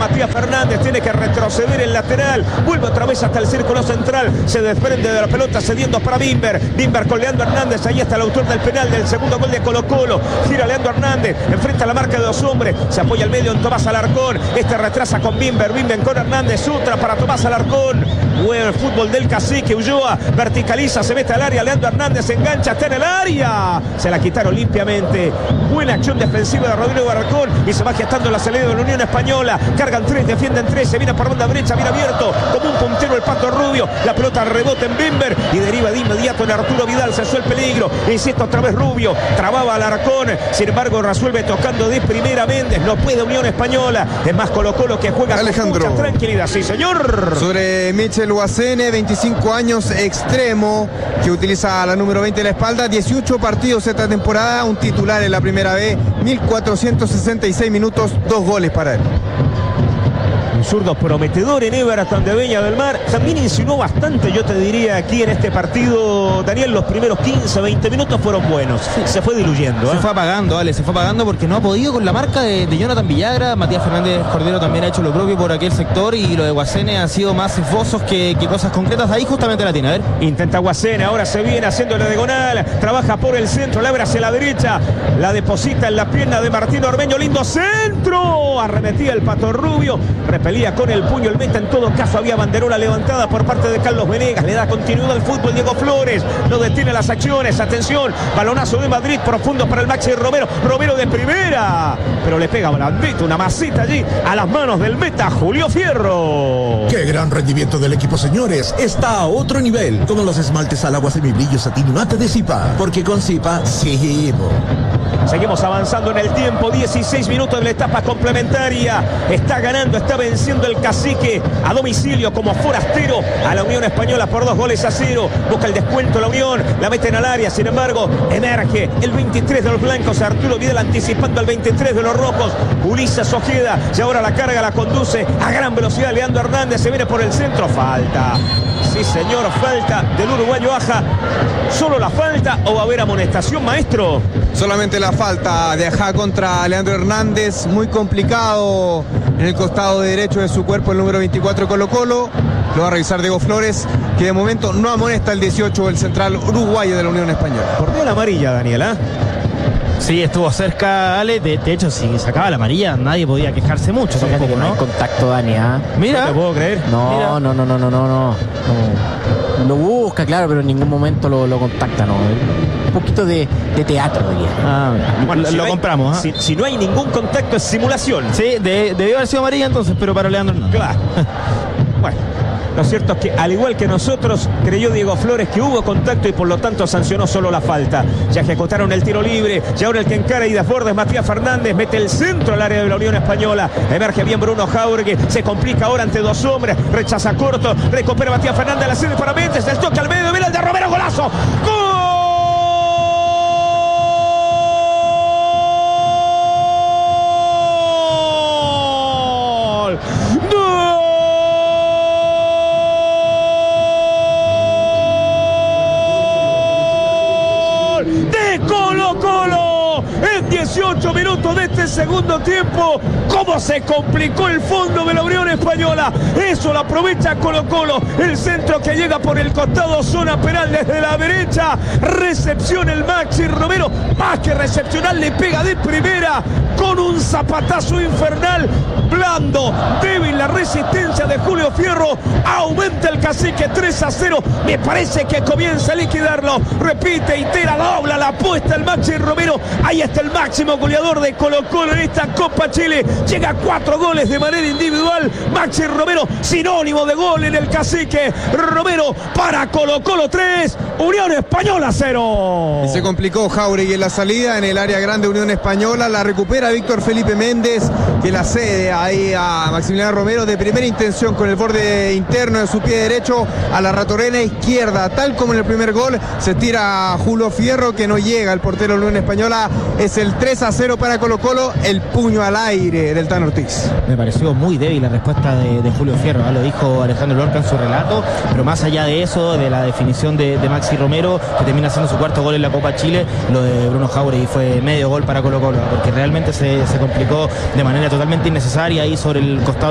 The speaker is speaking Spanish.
Matías Fernández, tiene que retroceder el lateral, vuelve otra vez hasta el círculo central, se desprende de la pelota cediendo para Bimber con Leandro Hernández, ahí está el autor del penal del segundo gol de Colo-Colo, gira Leandro Hernández, enfrenta la marca de dos hombres, se apoya al medio en Tomás Alarcón, retrasa con Bimber con Hernández, otra para Tomás Alarcón, buen fútbol del Cacique, Ulloa verticaliza, se mete al área, Leandro Hernández se engancha, está en el área, se la quitaron limpiamente, buena acción defensiva de Rodrigo Alarcón y se va gestando la salida de la Unión Española, cargan tres, defienden tres, se viene por banda derecha, viene abierto como un puntero el Pato Rubio, la pelota rebota en Bimber y deriva de inmediato en Arturo Vidal, cesó el peligro, insiste otra vez Rubio, trababa Alarcón, sin embargo resuelve tocando de primera Méndez, no puede Unión Española, es más Colo-Colo que juega Alejandro, con mucha tranquilidad, sí señor. Sobre Michel Guacene, 25 años, extremo, que utiliza la número 20 en la espalda, 18 partidos esta temporada, un titular en la primera B, 1466 minutos, 2 goles para él. Un zurdo prometedor en Everton de Viña del Mar. También insinuó bastante, yo te diría, aquí en este partido, Daniel. Los primeros 15, 20 minutos fueron buenos. Se fue diluyendo. Se fue apagando, Ale, se fue apagando porque no ha podido con la marca de Jonathan Villagra. Matías Fernández Cordero también ha hecho lo propio por aquel sector y lo de Guacene han sido más esbozos que cosas concretas. Ahí justamente la tiene, a ver. Intenta Guacene, ahora se viene haciendo la diagonal, trabaja por el centro, la abre hacia la derecha, la deposita en la pierna de Martín Ormeño, lindo centro, arremetía el Pato Rubio, repelía con el puño el meta, en todo caso había banderola levantada por parte de Carlos Venegas, le da continuidad al fútbol Diego Flores, no detiene las acciones, atención, balonazo de Madrid, profundo para el Maxi Romero, Romero de primera, pero le pega blandito, una masita allí, a las manos del meta Julio Fierro. ¡Qué gran rendimiento del equipo, señores! Está a otro nivel, con los esmaltes al agua semibrillo satín mate de Zipa, porque con Zipa, sí. Seguimos avanzando en el tiempo, 16 minutos de la etapa complementaria, está ganando, está venciendo el Cacique a domicilio como forastero a la Unión Española por 2-0, busca el descuento la Unión, la meten al área, sin embargo emerge el 23 de los blancos, Arturo Vidal anticipando al 23 de los rojos, Ulises Ojeda, y ahora la carga la conduce a gran velocidad Leandro Hernández, se viene por el centro, falta, sí señor, falta del uruguayo Aja. ¿Solo la falta o va a haber amonestación, maestro? Solamente la falta de Aja contra Leandro Hernández, muy complicado en el costado derecho de su cuerpo el número 24 Colo-Colo. Lo va a revisar Diego Flores, que de momento no amonesta el 18, el central uruguayo de la Unión Española. Por la amarilla, Daniela. Sí, estuvo cerca, Ale. De hecho, si sacaba la amarilla, nadie podía quejarse mucho tampoco, ¿no? No hay contacto, Dani, ¿ah? Mira. No te puedo creer. No. Lo busca, claro, pero en ningún momento lo contacta, ¿no? Un poquito de teatro, diría. Bueno, lo compramos, ¿ah? Si no hay ningún contacto, es simulación. Sí, debió haber sido amarilla entonces, pero para Leandro no. Claro. Bueno, lo cierto es que, al igual que nosotros, creyó Diego Flores que hubo contacto y por lo tanto sancionó solo la falta. Ya ejecutaron el tiro libre, y ahora el que encara y desborda es Matías Fernández, mete el centro al área de la Unión Española, emerge bien Bruno Jauregui, se complica ahora ante dos hombres, rechaza corto, recupera Matías Fernández, la sede para Méndez, el toque al medio, mira el de Romero, golazo, ¡gol! De Colo-Colo en 18 minutos de este segundo tiempo. Cómo se complicó el fondo de la Unión Española, eso lo aprovecha Colo-Colo, el centro que llega por el costado, zona penal desde la derecha, recepción el Maxi Romero, más que recepcionar, le pega de primera con un zapatazo infernal, blando, débil la resistencia de Julio Fierro, aumenta el Cacique 3-0, me parece que comienza a liquidarlo, repite, itera, dobla la apuesta el Maxi Romero, ahí está el máximo goleador de Colo-Colo en esta Copa Chile, llega a 4 goles de manera individual, Maxi Romero, sinónimo de gol en el Cacique, Romero para Colo-Colo 3, Unión Española 0. Y se complicó Jauregui en la salida, en el área grande Unión Española, la recupera Víctor Felipe Méndez, que la cede ahí a Maximiliano Romero de primera intención con el borde interno de su pie derecho a la ratorena izquierda, tal como en el primer gol, se tira Julio Fierro, que no llega, el portero de la Unión Española, es el 3-0 para Colo-Colo, el puño al aire del Tano Ortiz. Me pareció muy débil la respuesta de Julio Fierro, lo dijo Alejandro Lorca en su relato, pero más allá de eso, de la definición de Maxi Romero, que termina haciendo su cuarto gol en la Copa Chile, lo de Bruno Jauregui fue medio gol para Colo-Colo, porque realmente se complicó de manera totalmente innecesaria ahí sobre el costado